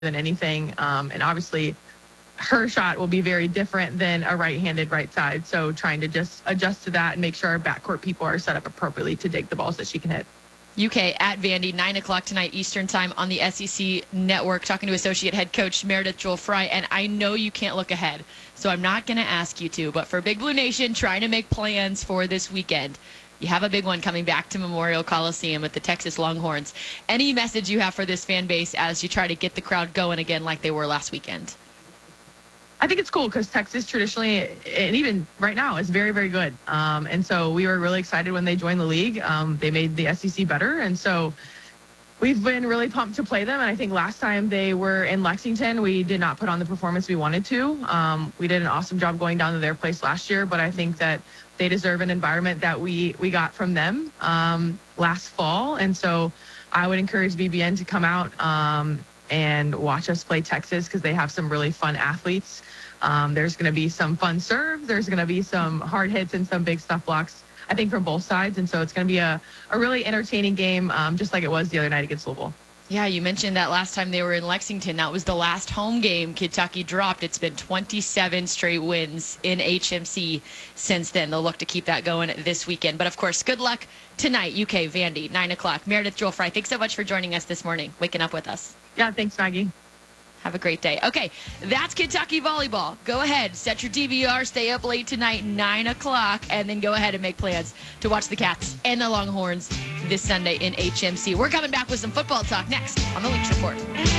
than anything. And obviously, her shot will be very different than a right-handed right side. So trying to just adjust to that and make sure our backcourt people are set up appropriately to dig the balls that she can hit. UK at Vandy, 9 o'clock tonight Eastern time on the SEC Network, talking to Associate Head Coach Meredith Jewell-Frye. And I know you can't look ahead, so I'm not going to ask you to. But for Big Blue Nation, trying to make plans for this weekend, you have a big one coming back to Memorial Coliseum with the Texas Longhorns. Any message you have for this fan base as you try to get the crowd going again like they were last weekend? I think it's cool because Texas traditionally, and even right now, is very, very good. And so we were really excited when they joined the league. They made the SEC better. And so we've been really pumped to play them. And I think last time they were in Lexington, we did not put on the performance we wanted to. We did an awesome job going down to their place last year, but I think that they deserve an environment that we got from them last fall. And so I would encourage BBN to come out and watch us play Texas because they have some really fun athletes. There's going to be some fun serves. There's going to be some hard hits and some big stuff blocks, I think, from both sides. And so it's going to be a really entertaining game, just like it was the other night against Louisville. Yeah, you mentioned that last time they were in Lexington. That was the last home game Kentucky dropped. It's been 27 straight wins in HMC since then. They'll look to keep that going this weekend. But, of course, good luck tonight, UK, Vandy, 9 o'clock. Meredith Jewell-Frye, thanks so much for joining us this morning, waking up with us. Yeah, thanks, Maggie. Have a great day. Okay, that's Kentucky volleyball. Go ahead, set your DVR, stay up late tonight, 9 o'clock, and then go ahead and make plans to watch the Cats and the Longhorns this Sunday in HMC. We're coming back with some football talk next on the Lynch Report.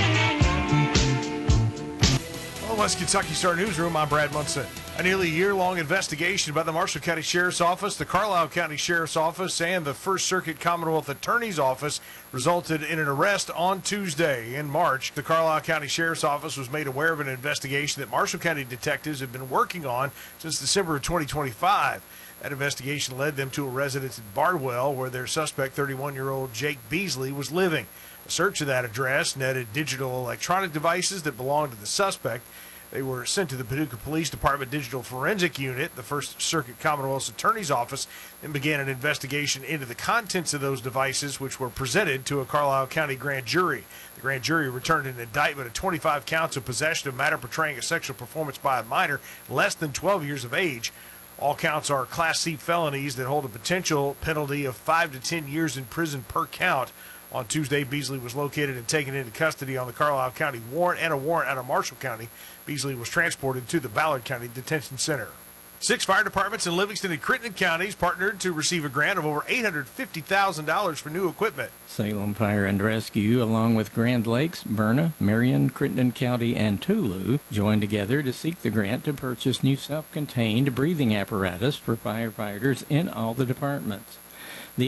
Well, West Kentucky Star Newsroom, I'm Brad Munson. A nearly year-long investigation by the Marshall County Sheriff's Office, the Carlisle County Sheriff's Office, and the First Circuit Commonwealth Attorney's Office resulted in an arrest on Tuesday. In March, the Carlisle County Sheriff's Office was made aware of an investigation that Marshall County detectives have been working on since December of 2025. That investigation led them to a residence in Bardwell where their suspect, 31-year-old Jake Beasley, was living. A search of that address netted digital electronic devices that belonged to the suspect. They were sent to the Paducah Police Department Digital Forensic Unit, the First Circuit Commonwealth's Attorney's Office, and began an investigation into the contents of those devices, which were presented to a Carlisle County grand jury. The grand jury returned an indictment of 25 counts of possession of matter portraying a sexual performance by a minor less than 12 years of age. All counts are Class C felonies that hold a potential penalty of 5 to 10 years in prison per count. On Tuesday, Beasley was located and taken into custody on the Carlisle County warrant and a warrant out of Marshall County. Beasley was transported to the Ballard County Detention Center. 6 fire departments in Livingston and Crittenden counties partnered to receive a grant of over $850,000 for new equipment. Salem Fire and Rescue, along with Grand Lakes, Berna, Marion, Crittenden County, and Tulu, joined together to seek the grant to purchase new self-contained breathing apparatus for firefighters in all the departments. The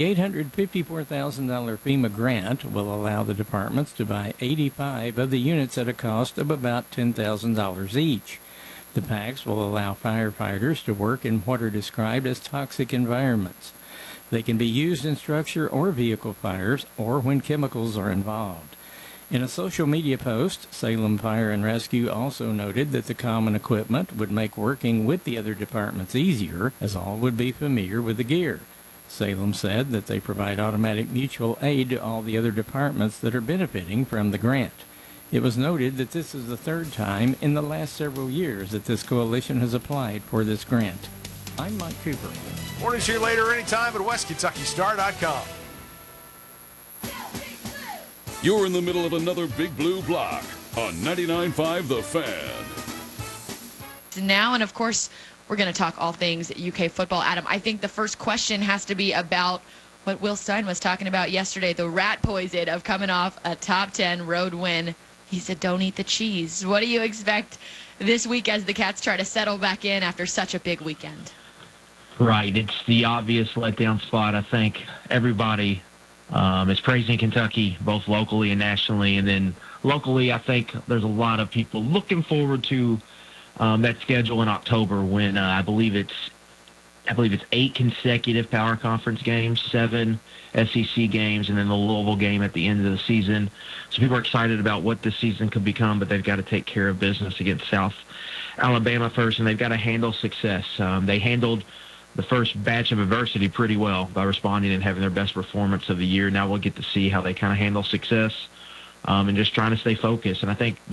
$854,000 FEMA grant will allow the departments to buy 85 of the units at a cost of about $10,000 each. The packs will allow firefighters to work in what are described as toxic environments. They can be used in structure or vehicle fires or when chemicals are involved. In a social media post, Salem Fire and Rescue also noted that the common equipment would make working with the other departments easier, as all would be familiar with the gear. Salem said that they provide automatic mutual aid to all the other departments that are benefiting from the grant. It was noted that this is the third time in the last several years that this coalition has applied for this grant. I'm Mike Cooper. Mornings here later anytime at WestKentuckyStar.com. You're in the middle of another Big Blue block on 99.5 The Fan. Now, and of course, we're going to talk all things UK football. Adam, I think the first question has to be about what Will Stein was talking about yesterday, the rat poison of coming off a top 10 road win. He said, don't eat the cheese. What do you expect this week as the Cats try to settle back in after such a big weekend? Right. It's the obvious letdown spot. I think everybody is praising Kentucky, both locally and nationally. And then locally, I think there's a lot of people looking forward to that schedule in October when I believe it's 8 consecutive Power Conference games, 7 SEC games, and then the Louisville game at the end of the season. So people are excited about what this season could become, but they've got to take care of business against South Alabama first, and they've got to handle success. They handled the first batch of adversity pretty well by responding and having their best performance of the year. Now we'll get to see how they kind of handle success and just trying to stay focused. And I think